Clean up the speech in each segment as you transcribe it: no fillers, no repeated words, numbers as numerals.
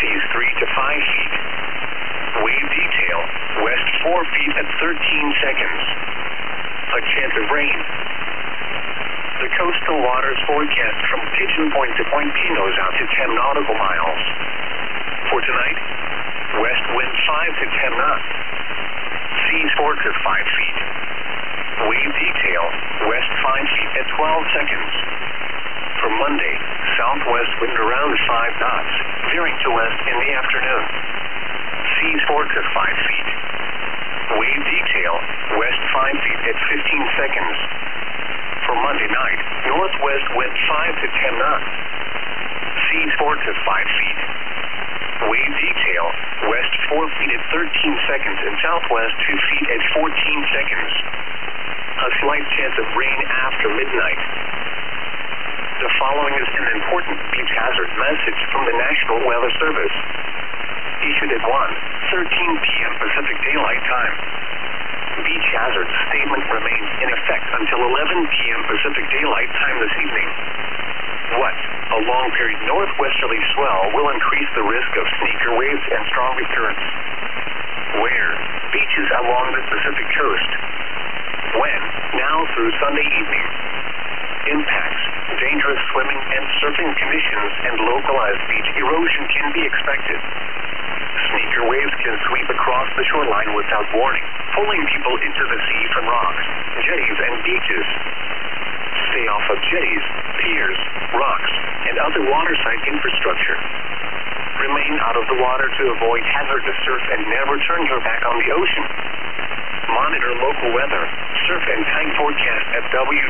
seas 3 to 5 feet. Wave detail, west 4 feet at 13 seconds. A chance of rain. The coastal waters forecast from Pigeon Point to Point Pinos out to 10 nautical miles. For tonight, west wind 5 to 10 knots. Seas 4 to 5 feet. Wave detail, west 5 feet at 12 seconds. For Monday, southwest wind around 5 knots, veering to west in the afternoon. Seas 4 to 5 feet. Wave detail, west 5 feet at 15 seconds. For Monday night, northwest wind 5 to 10 knots. Seas 4 to 5 feet. Wave detail, west 4 feet at 13 seconds and southwest 2 feet at 14 seconds. A slight chance of rain after midnight. The following is an important beach hazard message from the National Weather Service. Issued at 1:13 p.m. Pacific Daylight Time. Beach hazard statement remains in effect until 11 p.m. Pacific Daylight Time this evening. What? A long-period northwesterly swell will increase the risk of sneaker waves and stronger currents. Where? Beaches along the Pacific coast. When? Now through Sunday evening. Impacts, dangerous swimming and surfing conditions and localized beach erosion can be expected. Sneaker waves can sweep across the shoreline without warning, pulling people into the sea from rocks, jetties, and beaches. Stay off of jetties, piers, rocks, and other waterside infrastructure. Remain out of the water to avoid hazardous surf and never turn your back on the ocean. Monitor local weather, surf and time forecast at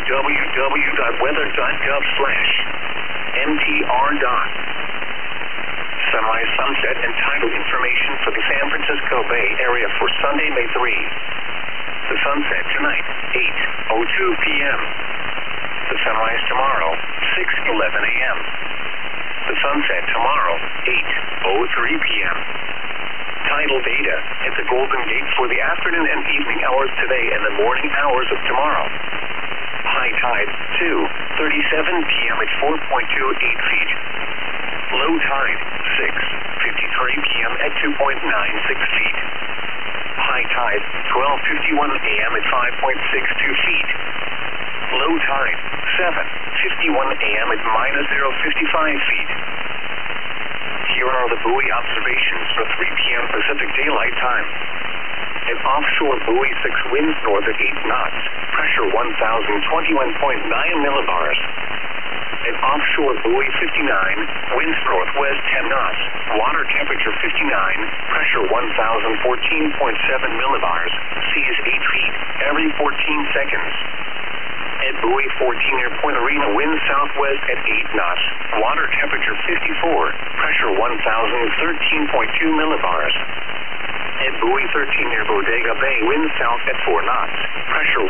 www.weather.gov/mtr. Semi-sunset and tidal information for the San Francisco Bay Area for Sunday, May 3. The sunset tonight, 8:02 p.m. The sunrise tomorrow, 6:11 a.m. The sunset tomorrow, 8:03 p.m. Tidal data at the Golden Gate for the afternoon and evening hours today and the morning hours of tomorrow. High tide, 2:37 p.m. at 4.28 feet. Low tide, 6:53 p.m. at 2.96 feet. High tide, 12:51 a.m. at 5.62 feet. Low tide, 7:51 a.m. at -0.55 feet. Here are the buoy observations for 3 p.m. Pacific Daylight Time. An offshore buoy 6 winds north at 8 knots, pressure 1,021.9 millibars. An offshore buoy 59, winds northwest 10 knots, water temperature 59, pressure 1,014.7 millibars, seas 8 feet every 14 seconds. At buoy 14 near Point Arena, winds southwest at 8 knots, water temperature 54, pressure 1,013.2 millibars. At buoy 13 near Bodega Bay, winds south at 4 knots, pressure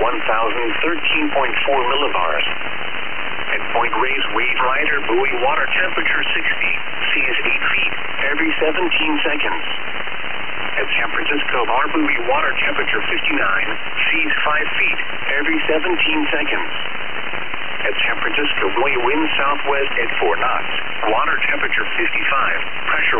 1,013.4 millibars. At Point Reyes Wave Rider buoy, water temperature 60, seas 8 feet every 17 seconds. At San Francisco Bar buoy, water temperature 59, seas 5 feet every 17 seconds. At San Francisco buoy, wind southwest at 4 knots, water temperature 55, pressure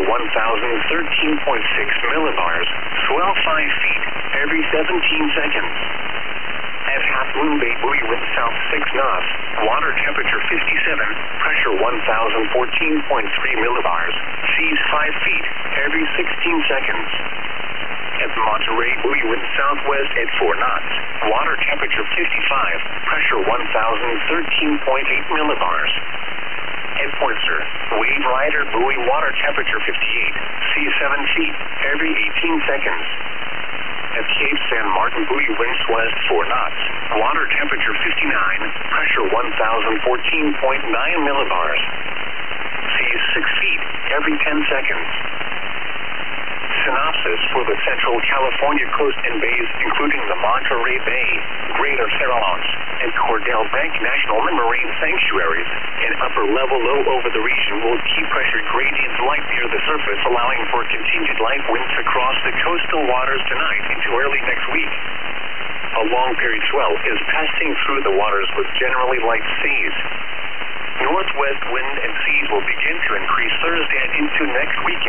1,013.6 millibars, swell 5 feet every 17 seconds. At Half Moon Bay buoy, wind south 6 knots, water temperature 57, pressure 1,014.3 millibars, seas 5 feet every 16 seconds. At Monterey buoy, wind southwest at 4 knots, water temperature 55, pressure 1,013.8 millibars. At Point Sur, Wave Rider buoy, water temperature 58, seas 7 feet every 18 seconds. At Cape San Martin buoy, winds west 4 knots, water temperature 59, pressure 1,014.9 millibars. Seas 6 feet every 10 seconds. Synopsis for the Central California coast and bays, including the Monterey Bay, Greater Farallones, and Cordell Bank National Marine Sanctuaries. An upper-level low over the region will keep pressure gradients light near the surface, allowing for continued light winds across the coastal waters tonight into early next week. A long-period swell is passing through the waters with generally light seas. Northwest wind and seas will begin to increase Thursday and into next weekend.